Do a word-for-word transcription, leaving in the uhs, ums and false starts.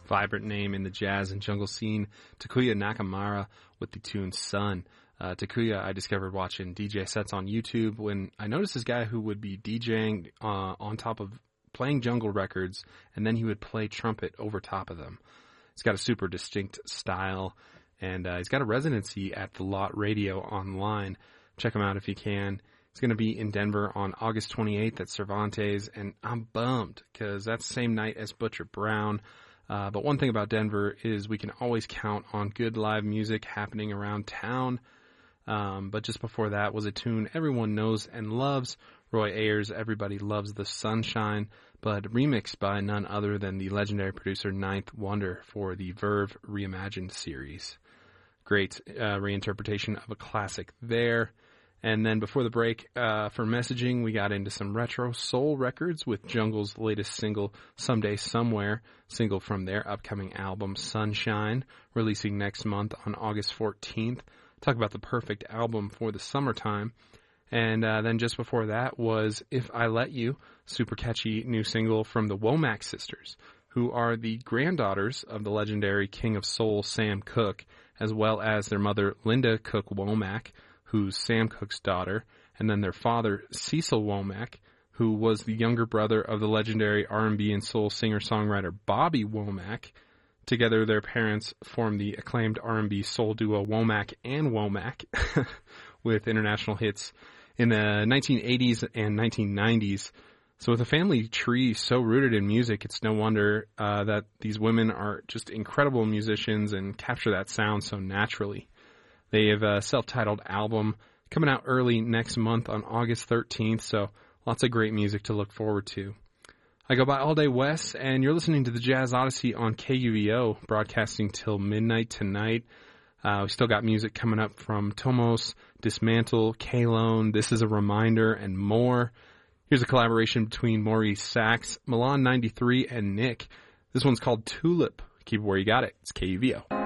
vibrant name in the jazz and jungle scene, Takuya Nakamura with the tune Sun. Uh, Takuya I discovered watching D J sets on YouTube when I noticed this guy who would be DJing uh, on top of playing jungle records, and then he would play trumpet over top of them. He's got a super distinct style, and uh, he's got a residency at the Lot Radio online. Check him out if you can. He's going to be in Denver on August twenty-eighth at Cervantes, and I'm bummed because that's the same night as Butcher Brown. Uh, but one thing about Denver is we can always count on good live music happening around town. Um, but just before that was a tune everyone knows and loves, Roy Ayers' Everybody Loves the Sunshine, but remixed by none other than the legendary producer Ninth Wonder for the Verve Reimagined series. Great uh, reinterpretation of a classic there. And then before the break, uh, for messaging, we got into some retro soul records with Jungle's latest single, Someday Somewhere, single from their upcoming album, Sunshine, releasing next month on August fourteenth. Talk about the perfect album for the summertime. And uh, then just before that was If I Let You, super catchy new single from the Womack sisters, who are the granddaughters of the legendary King of Soul, Sam Cooke, as well as their mother, Linda Cooke Womack, who's Sam Cooke's daughter, and then their father, Cecil Womack, who was the younger brother of the legendary R and B and soul singer-songwriter Bobby Womack. Together, their parents formed the acclaimed R and B soul duo Womack and Womack, with international hits in the nineteen eighties and nineteen nineties. So with a family tree so rooted in music, it's no wonder uh, that these women are just incredible musicians and capture that sound so naturally. They have a self-titled album coming out early next month on August thirteenth, so lots of great music to look forward to. I go by All Day Wes, and you're listening to the Jazz Odyssey on K U E O, broadcasting till midnight tonight. Uh, we still got music coming up from Tomos, Dismantle, K-Lone, This Is a Reminder, and more. Here's a collaboration between Maurice Sachs, Milan ninety-three, and Nick. This one's called Tulip. Keep it where you got it. It's K U V O.